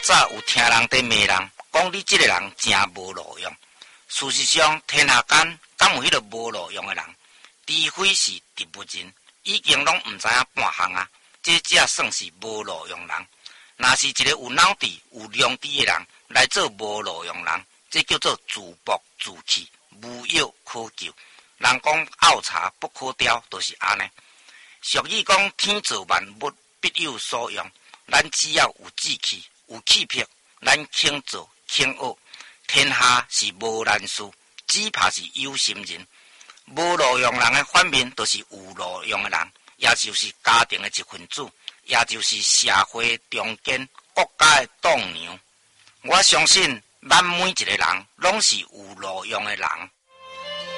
早有听人在骂人，讲你这个人真无路用。事实上，天下间敢有迄个无路用的人？除非是植物人，已经拢唔知影半项啊，这才算是无路用人。若是一个有脑智、有良知的人来做无路用人，这叫做自暴自弃，无药可救。人讲拗茶不可雕，就是安尼。俗语讲天造万物必有所用，咱只要有志气、有气魄，咱肯做肯学，天下是无难事，只怕是有心人。无路用人的反面，就是有路用的人，也就是家庭的一份子，也就是社会中坚、国家的栋梁。我相信，咱每一个人拢是有路用的人。